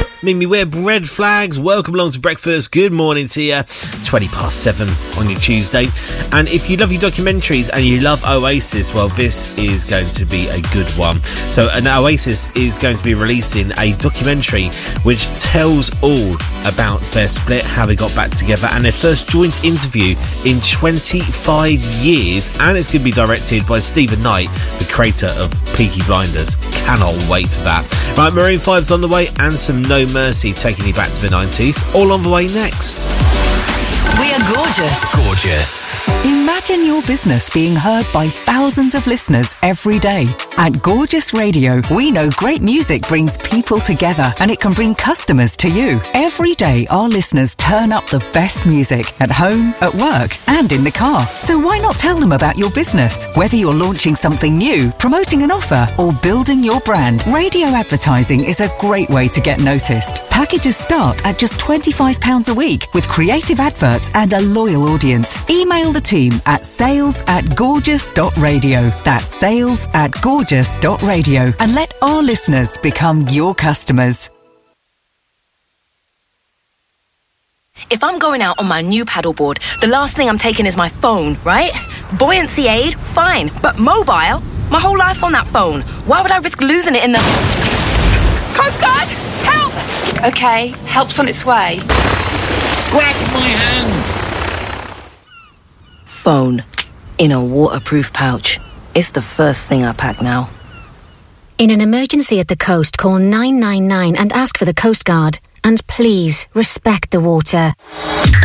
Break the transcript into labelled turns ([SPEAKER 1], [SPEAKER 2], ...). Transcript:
[SPEAKER 1] Mimi Webb, Red Flags. Welcome along to breakfast. Good morning to you. 7:20 on your Tuesday. And if you love your documentaries and you love Oasis, well, this is going to be a good one. So, Oasis is going to be releasing a documentary which tells all about their split, how they got back together, and their first joint interview in 25 years. And it's going to be directed by Stephen Knight, the creator of Peaky Blinders. Cannot wait for that. Right, Maroon 5's on the way, and some No Mercy taking you back to the 90s. All on the way next.
[SPEAKER 2] We are gorgeous.
[SPEAKER 3] Gorgeous.
[SPEAKER 4] Imagine your business being heard by thousands of listeners every day. At Gorgeous Radio, we know great music brings people together and it can bring customers to you. Every day, our listeners turn up the best music at home, at work, and in the car. So why not tell them about your business? Whether you're launching something new, promoting an offer, or building your brand, radio advertising is a great way to get noticed. Packages start at just £25 a week with creative adverts and a loyal audience. Email the team at sales@gorgeous.radio. That's sales@gorgeous.radio, and let our listeners become your customers.
[SPEAKER 2] If I'm going out on my new paddleboard, the last thing I'm taking is my phone, right? Buoyancy aid, fine. But mobile? My whole life's on that phone. Why would I risk losing it in the... Coast Guard! Help!
[SPEAKER 5] Okay, help's on its way.
[SPEAKER 3] Grab my hand!
[SPEAKER 2] Phone. In a waterproof pouch. It's the first thing I pack now.
[SPEAKER 6] In an emergency at the coast, call 999 and ask for the Coast Guard. And please, respect the water.